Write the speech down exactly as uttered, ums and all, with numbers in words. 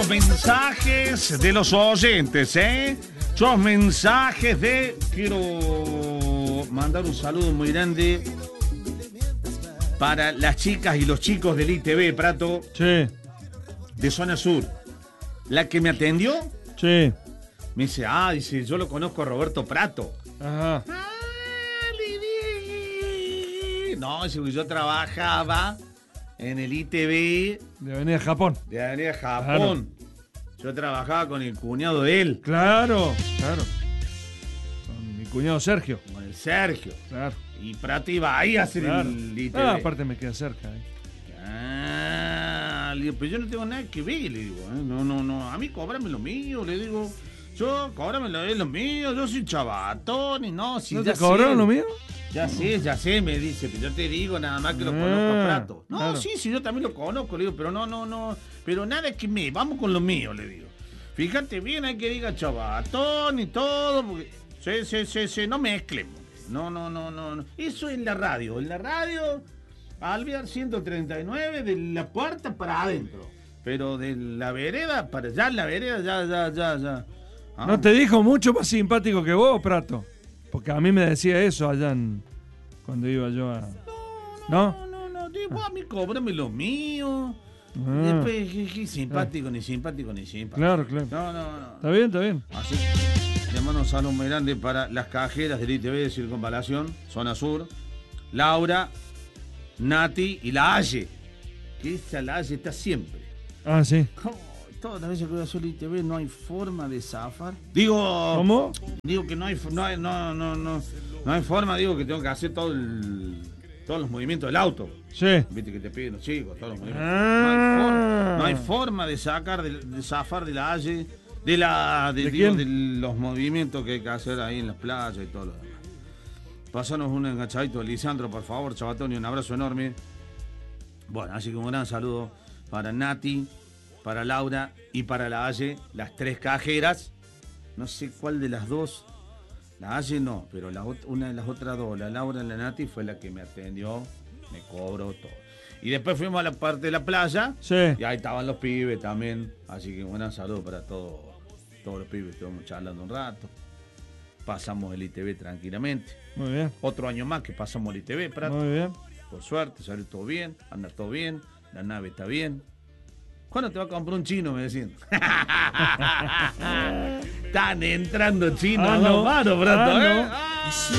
mensajes de los oyentes, ¿eh? Los mensajes de... Quiero mandar un saludo muy grande para las chicas y los chicos del I T V, Prato. Sí. De Zona Sur. La que me atendió. Sí. Me dice, ah, dice, yo lo conozco a Roberto Prato. Ajá. Ah, no, dice, yo trabajaba en el I T V. De Avenida Japón. De Avenida Japón. Claro. Yo trabajaba con el cuñado de él. Claro, claro. Con mi cuñado Sergio. Con el Sergio. Claro. Y Prato iba ahí a hacer claro. el I T V. Ah, aparte me queda cerca. ¿eh? Ah, le digo, pero yo no tengo nada que ver, le digo. ¿eh? No, no, no. A mí cóbrame lo mío, le digo. Yo, cóbrame lo, lo mío. Yo soy chavatón y no. Si ¿No ya te cobraron sé, lo mío? Ya sé, ya sé, me dice, pero yo te digo nada más que lo ah, conozco a Prato. No, claro. sí, sí, yo también lo conozco, le digo, pero no, no, no, pero nada que me, vamos con lo mío, le digo. Fíjate bien, hay que diga chavatón y todo, porque, sí, sí, sí, sí, no mezclemos. No, no, no, no, no. Eso es en la radio, en la radio, Alvear ciento treinta y nueve, de la puerta para adentro, pero de la vereda para allá, la vereda, ya, ya, ya, ya. Ah. ¿No te dijo mucho más simpático que vos, Prato? Porque a mí me decía eso allá en, cuando iba yo a... No, no, no, no, no. Digo, a mí cóbrame lo mío. Ah. Después, qué, qué simpático, ah. ni simpático, ni simpático. Claro, claro. No, no, no. Está bien, está bien. Así, le mando un saludo muy grande para las cajeras del I T V de Circunvalación, Zona Sur, Laura, Nati y la Aye. Que esa la Aye está siempre. Ah, sí. Todas las veces que voy a hacer el I T V no hay forma de zafar. Digo... ¿Cómo? Digo que no hay, no hay, no, no, no, no hay forma, digo que tengo que hacer todo el, todos los movimientos del auto. Sí. Viste que te piden los chicos, todos los movimientos. Ah. No, hay forma, no hay forma de sacar, de, de zafar de la Halle, de la, de, ¿De, digo, de los movimientos que hay que hacer ahí en las playas y todo lo demás. Pasanos un enganchadito de Lisandro, por favor, chavatón, y un abrazo enorme. Bueno, así que un gran saludo para Nati, para Laura y para la Halle, las tres cajeras. No sé cuál de las dos, la Halle no, pero la, una de las otras dos, la Laura y la Nati, fue la que me atendió, me cobró todo. Y después fuimos a la parte de la playa, sí. Y ahí estaban los pibes también, así que un gran saludo para todos, todos los pibes, estuvimos charlando un rato, pasamos el I T V tranquilamente. Muy bien. Otro año más que pasamos el I T V, Prato. Muy bien. Por suerte, salió todo bien, anda todo bien, la nave está bien. ¿Cuándo te va a comprar un chino? Me decían. Están entrando chinos, ah, no, no. mano, Prato, ah, ¿eh? No. Ah.